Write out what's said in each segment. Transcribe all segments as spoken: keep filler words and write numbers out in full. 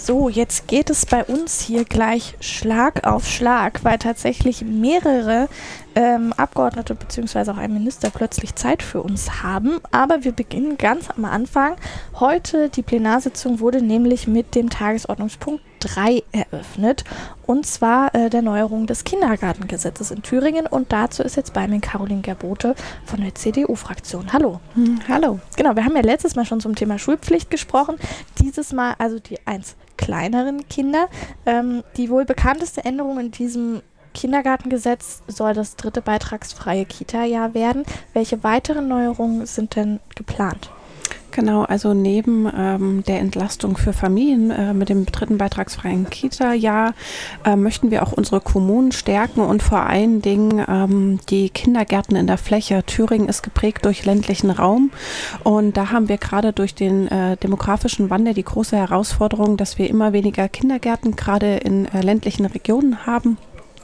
So, jetzt geht es bei uns hier gleich Schlag auf Schlag, weil tatsächlich mehrere ähm, Abgeordnete bzw. auch ein Minister plötzlich Zeit für uns haben. Aber wir beginnen ganz am Anfang. Heute, die Plenarsitzung wurde nämlich mit dem Tagesordnungspunkt drei eröffnet. Und zwar äh, der Neuerung des Kindergartengesetzes in Thüringen. Und dazu ist jetzt bei mir Caroline Gerbote von der C D U-Fraktion. Hallo. Hm, hallo. Genau, wir haben ja letztes Mal schon zum Thema Schulpflicht gesprochen. Dieses Mal also die eins kleineren Kinder. Ähm, die wohl bekannteste Änderung in diesem Kindergartengesetz soll das dritte beitragsfreie Kita-Jahr werden. Welche weiteren Neuerungen sind denn geplant? Genau, also neben ähm, der Entlastung für Familien äh, mit dem dritten beitragsfreien Kita-Jahr äh, möchten wir auch unsere Kommunen stärken und vor allen Dingen ähm, die Kindergärten in der Fläche. Thüringen ist geprägt durch ländlichen Raum und da haben wir gerade durch den äh, demografischen Wandel die große Herausforderung, dass wir immer weniger Kindergärten gerade in äh, ländlichen Regionen haben.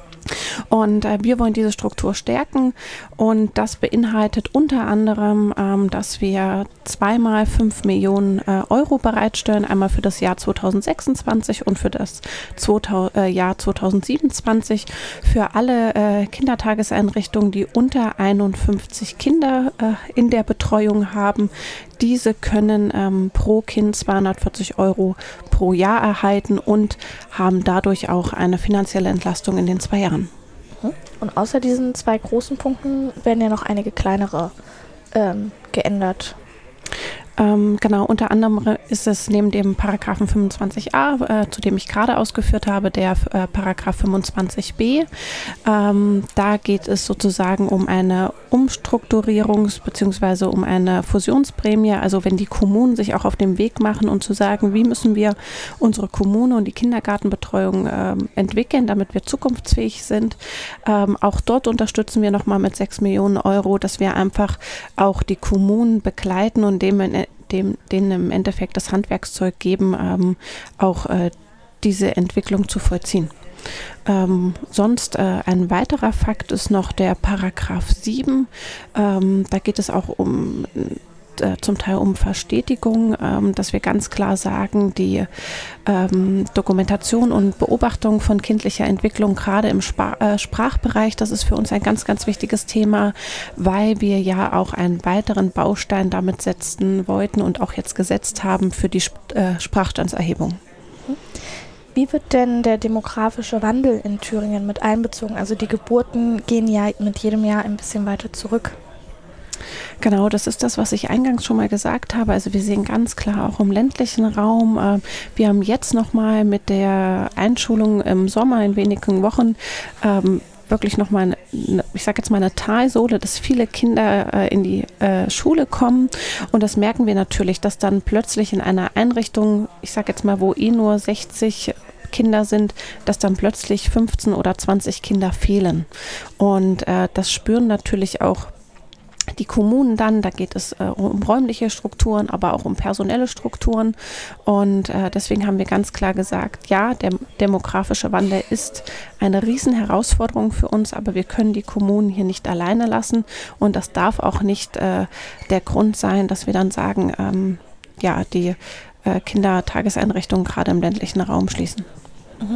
Und äh, wir wollen diese Struktur stärken und das beinhaltet unter anderem, ähm, dass wir zweimal fünf Millionen äh, Euro bereitstellen, einmal für das Jahr zweitausendsechsundzwanzig und für das zweitausend, äh, Jahr zweitausendsiebenundzwanzig für alle äh, Kindertageseinrichtungen, die unter einundfünfzig Kinder äh, in der Betreuung haben. Diese können ähm, pro Kind zweihundertvierzig Euro pro Jahr erhalten und haben dadurch auch eine finanzielle Entlastung in den zwei Jahren. Und außer diesen zwei großen Punkten werden ja noch einige kleinere ähm, geändert. Ähm, genau, unter anderem ist es neben dem Paragraphen fünfundzwanzig a, äh, zu dem ich gerade ausgeführt habe, der äh, Paragraph fünfundzwanzig b. Ähm, da geht es sozusagen um eine Umstrukturierungs- bzw. um eine Fusionsprämie. Also wenn die Kommunen sich auch auf den Weg machen und zu sagen, wie müssen wir unsere Kommune und die Kindergartenbetreuung ähm, entwickeln, damit wir zukunftsfähig sind. Ähm, auch dort unterstützen wir nochmal mit sechs Millionen Euro, dass wir einfach auch die Kommunen begleiten und dem in Dem, denen im Endeffekt das Handwerkszeug geben, ähm, auch äh, diese Entwicklung zu vollziehen. Ähm, sonst äh, ein weiterer Fakt ist noch der Paragraph sieben. Ähm, da geht es auch um äh, zum Teil um Verstetigung, ähm, dass wir ganz klar sagen, die ähm, Dokumentation und Beobachtung von kindlicher Entwicklung, gerade im Spa- äh, Sprachbereich, das ist für uns ein ganz, ganz wichtiges Thema, weil wir ja auch einen weiteren Baustein damit setzen wollten und auch jetzt gesetzt haben für die Sp- äh, Sprachstandserhebung. Wie wird denn der demografische Wandel in Thüringen mit einbezogen? Also die Geburten gehen ja mit jedem Jahr ein bisschen weiter zurück. Genau, das ist das, was ich eingangs schon mal gesagt habe. Also wir sehen ganz klar auch im ländlichen Raum. Äh, wir haben jetzt nochmal mit der Einschulung im Sommer in wenigen Wochen ähm, wirklich nochmal, eine, ich sage jetzt mal eine Talsohle, dass viele Kinder äh, in die äh, Schule kommen. Und das merken wir natürlich, dass dann plötzlich in einer Einrichtung, ich sage jetzt mal, wo eh nur sechzig Kinder sind, dass dann plötzlich fünfzehn oder zwanzig Kinder fehlen. Und äh, das spüren natürlich auch die Kommunen dann, da geht es äh, um räumliche Strukturen, aber auch um personelle Strukturen und äh, deswegen haben wir ganz klar gesagt, ja, der demografische Wandel ist eine Riesenherausforderung für uns, aber wir können die Kommunen hier nicht alleine lassen und das darf auch nicht äh, der Grund sein, dass wir dann sagen, ähm, ja, die äh, Kindertageseinrichtungen gerade im ländlichen Raum schließen. Mhm.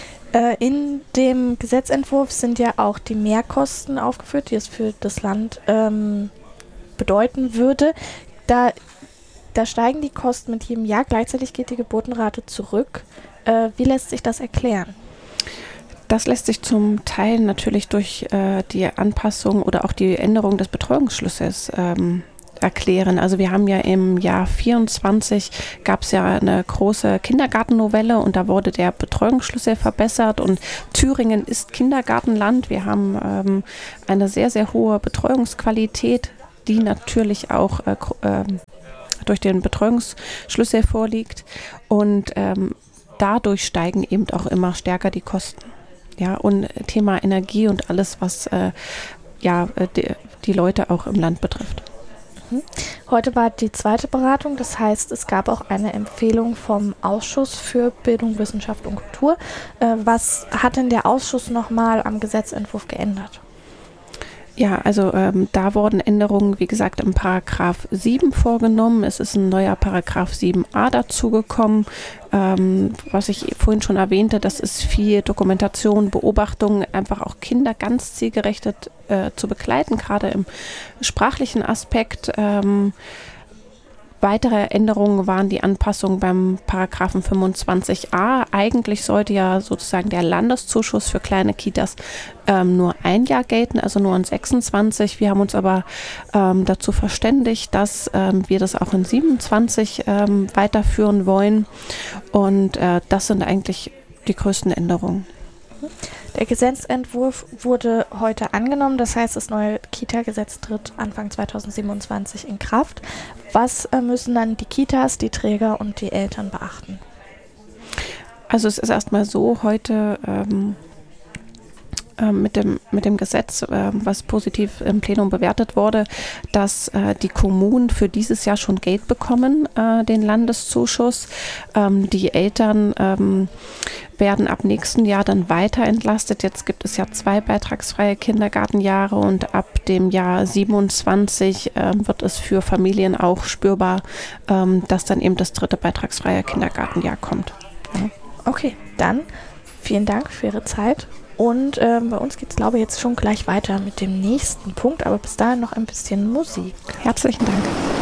In dem Gesetzentwurf sind ja auch die Mehrkosten aufgeführt, die es für das Land ähm, bedeuten würde. Da, da steigen die Kosten mit jedem Jahr, gleichzeitig geht die Geburtenrate zurück. Äh, wie lässt sich das erklären? Das lässt sich zum Teil natürlich durch äh, die Anpassung oder auch die Änderung des Betreuungsschlüssels ähm, erklären. Also wir haben ja im Jahr vierundzwanzig gab es ja eine große Kindergartennovelle und da wurde der Betreuungsschlüssel verbessert und Thüringen ist Kindergartenland. Wir haben ähm, eine sehr, sehr hohe Betreuungsqualität, die natürlich auch äh, äh, durch den Betreuungsschlüssel vorliegt und ähm, dadurch steigen eben auch immer stärker die Kosten. Ja, und Thema Energie und alles, was äh, ja, die, die Leute auch im Land betrifft. Heute war die zweite Beratung, das heißt, es gab auch eine Empfehlung vom Ausschuss für Bildung, Wissenschaft und Kultur. Äh, was hat denn der Ausschuss nochmal am Gesetzentwurf geändert? Ja, also ähm, da wurden Änderungen, wie gesagt, im Paragraph sieben vorgenommen. Es ist ein neuer Paragraph sieben a dazugekommen. Ähm, was ich vorhin schon erwähnte, das ist viel Dokumentation, Beobachtung, einfach auch Kinder ganz zielgerichtet äh, zu begleiten, gerade im sprachlichen Aspekt. Ähm, Weitere Änderungen waren die Anpassung beim Paragraphen fünfundzwanzig a. Eigentlich sollte ja sozusagen der Landeszuschuss für kleine Kitas ähm, nur ein Jahr gelten, also nur in sechsundzwanzig. Wir haben uns aber ähm, dazu verständigt, dass ähm, wir das auch in siebenundzwanzig ähm, weiterführen wollen. Und äh, das sind eigentlich die größten Änderungen. Der Gesetzentwurf wurde heute angenommen, das heißt, das neue Kita-Gesetz tritt Anfang zweitausendsiebenundzwanzig in Kraft. Was äh, müssen dann die Kitas, die Träger und die Eltern beachten? Also es ist erstmal so, heute ähm, äh, mit dem, mit dem Gesetz, äh, was positiv im Plenum bewertet wurde, dass äh, die Kommunen für dieses Jahr schon Geld bekommen, äh, den Landeszuschuss. Ähm, die Eltern ähm, werden ab nächsten Jahr dann weiter entlastet. Jetzt gibt es ja zwei beitragsfreie Kindergartenjahre und ab dem Jahr siebenundzwanzig äh, wird es für Familien auch spürbar, ähm, dass dann eben das dritte beitragsfreie Kindergartenjahr kommt. Ja. Okay, dann vielen Dank für Ihre Zeit und ähm, bei uns geht es, glaube ich, jetzt schon gleich weiter mit dem nächsten Punkt, aber bis dahin noch ein bisschen Musik. Herzlichen Dank.